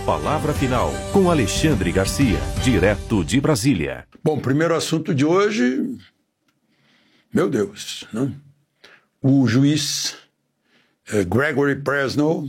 palavra final, com Alexandre Garcia, direto de Brasília. Bom, primeiro assunto de hoje, meu Deus, né? O juiz Gregory Presnell,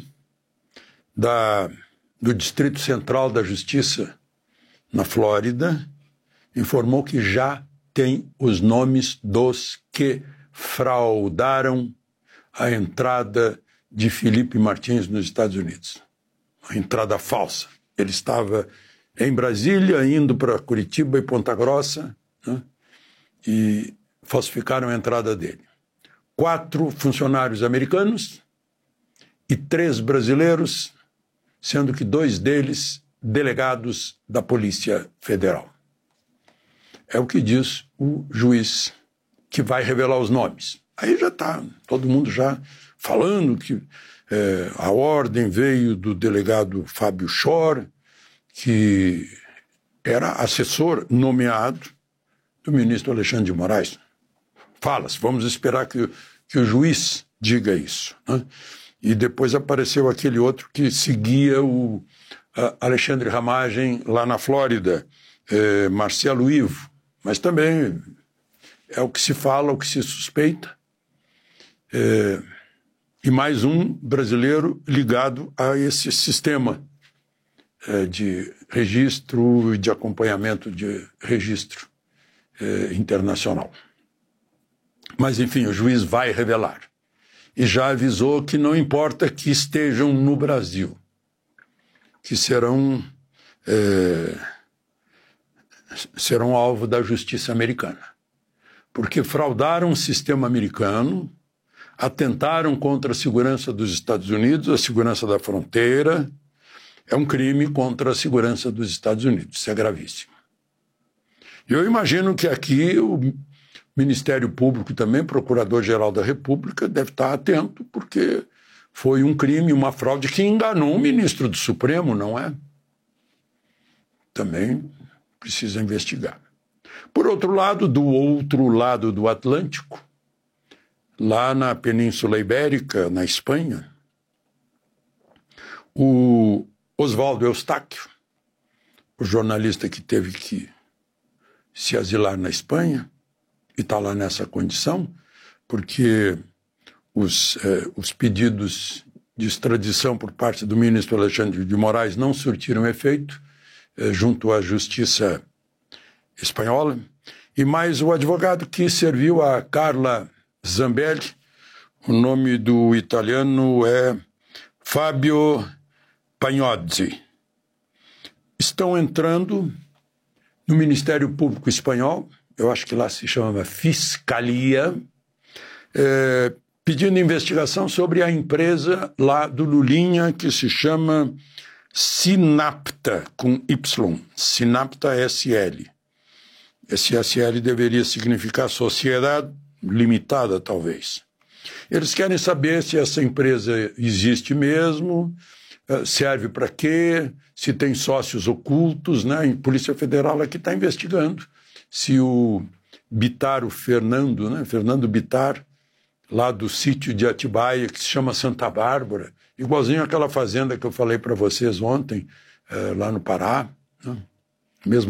do Distrito Central da Justiça, na Flórida, informou que já tem os nomes dos que fraudaram a entrada de Felipe Martins nos Estados Unidos. A entrada falsa. Ele estava em Brasília, indo para Curitiba e Ponta Grossa, né? E falsificaram a entrada dele. 4 funcionários americanos e 3 brasileiros, sendo que 2 deles delegados da Polícia Federal. É o que diz o juiz, que vai revelar os nomes. Aí já está todo mundo já falando que a ordem veio do delegado Fábio Schor, que era assessor nomeado do ministro Alexandre de Moraes. Fala-se, vamos esperar que o juiz diga isso, né? E depois apareceu aquele outro que seguia o Alexandre Ramagem lá na Flórida, Marcelo Ivo, mas também é o que se fala, o que se suspeita, e mais um brasileiro ligado a esse sistema de registro e de acompanhamento de registro internacional. Mas, enfim, o juiz vai revelar. E já avisou que não importa que estejam no Brasil, que serão alvo da justiça americana. Porque fraudaram o sistema americano, atentaram contra a segurança dos Estados Unidos, a segurança da fronteira. É um crime contra a segurança dos Estados Unidos. Isso é gravíssimo. E eu imagino que aqui o Ministério Público também, Procurador-Geral da República, deve estar atento, porque foi um crime, uma fraude que enganou o ministro do Supremo, não é? Também precisa investigar. Por outro lado do Atlântico, lá na Península Ibérica, na Espanha, o Oswaldo Eustáquio, o jornalista que teve que se asilar na Espanha, e está lá nessa condição, porque os pedidos de extradição por parte do ministro Alexandre de Moraes não surtiram efeito junto à justiça espanhola, e mais o advogado que serviu a Carla Zambelli, o nome do italiano é Fábio Pagnozzi. Estão entrando no Ministério Público Espanhol, eu acho que lá se chama Fiscalia, pedindo investigação sobre a empresa lá do Lulinha, que se chama Sinapta, com Y, Sinapta SL. Esse SL deveria significar Sociedade Limitada, talvez. Eles querem saber se essa empresa existe mesmo, serve para quê, se tem sócios ocultos, né? A Polícia Federal aqui está investigando se o Bittar, o Fernando, né? Fernando Bittar, lá do sítio de Atibaia, que se chama Santa Bárbara, igualzinho àquela fazenda que eu falei para vocês ontem, lá no Pará, né? Mesmo